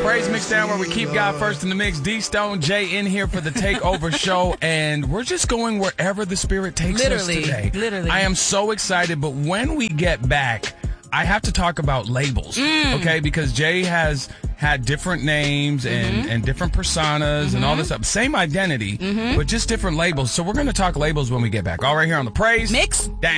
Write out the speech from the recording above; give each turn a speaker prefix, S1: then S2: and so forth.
S1: Praise Mixdown, where we keep God first in the mix. D Stone J in here for the Takeover Show, and we're just going wherever the Spirit takes us today.
S2: Literally.
S1: I am so excited, but when we get back, I have to talk about labels, okay? Because Jay has had different names and different personas and all this stuff. Same identity, but just different labels. So we're going to talk labels when we get back. All right here on the Praise
S2: Mix
S1: Down.